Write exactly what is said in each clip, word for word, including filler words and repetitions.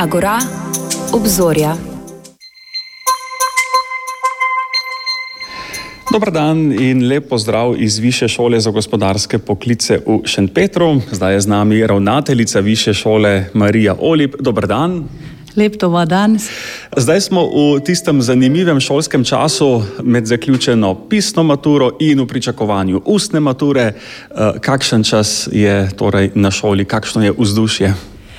Agora, obzorja. Dobar dan in lep pozdrav iz Višje šole za gospodarske poklice v Šentpetru. Zdaj je z nami ravnateljica Višje šole Marija Olip. Dobar dan. Lep dobar dan. Zdaj smo v tistem zanimivem šolskem času med zaključeno pisno maturo in v pričakovanju ustne mature. Kakšen čas je torej na šoli, kakšno je vzdušje?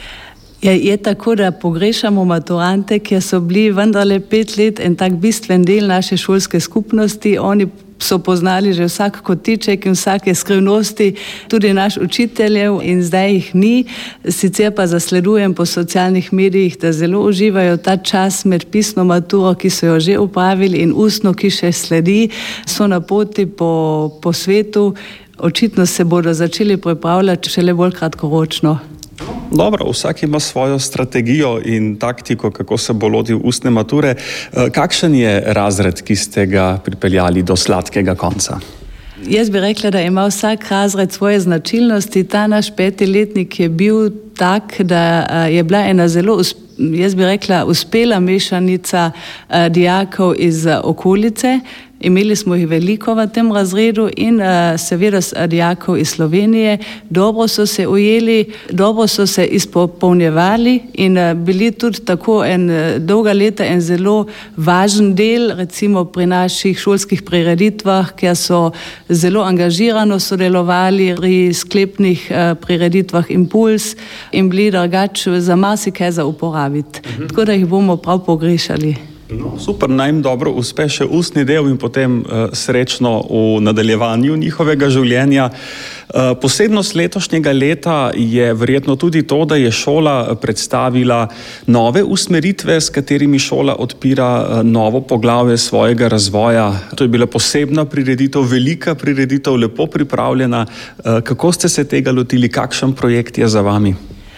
Je, je tako, da pogrešamo maturante, ki so bili vendarle pet let en tak bistven del naše šolske skupnosti. Oni so poznali že vsak kotiček in vsake skrivnosti, tudi naš učiteljev, in zdaj jih ni. Sicer pa zasledujem po socialnih medijih, da zelo uživajo ta čas med pisno maturo, ki so jo že upravili, in ustno, ki še sledi. So na poti po, po svetu. Očitno se bodo začeli pripravljati šele bolj kratkoročno. Dobro, vsak ima svojo strategijo in taktiko, kako se bo lotil ustne mature. Kakšen je razred, ki ste ga pripeljali do sladkega konca? Jaz bi rekla, da ima vsak razred svoje značilnosti. Ta naš petiletnik je bil tak, da je bila ena zelo, jaz bi rekla, uspela mešanica dijakov iz okolice. Imeli smo jih veliko v tem razredu in uh, seveda dijakov iz Slovenije. Dobro so se ujeli, dobro so se izpopolnjevali in uh, bili tudi tako en, dolga leta en zelo važen del, recimo pri naših šolskih prireditvah, kjer so zelo angažirano sodelovali pri sklepnih uh, prireditvah Impuls in bili drugače za marsikaj za uporabiti. Mhm. Tako da jih bomo prav pogrešali. No, super, naj jim dobro uspe še ustni del in potem uh, srečno v nadaljevanju njihovega življenja. Uh, posebnost letošnjega leta je verjetno tudi to, da je šola predstavila nove usmeritve, s katerimi šola odpira uh, novo poglavje svojega razvoja. To je bila posebna prireditev, velika prireditev, lepo pripravljena. Uh, kako ste se tega lotili, kakšen projekt je za vami?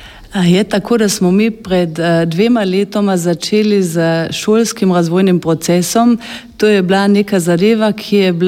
Je tako, da smo mi pred dvema letoma začeli z šolskim razvojnim procesom. To je bila neka zadeva, ki je bila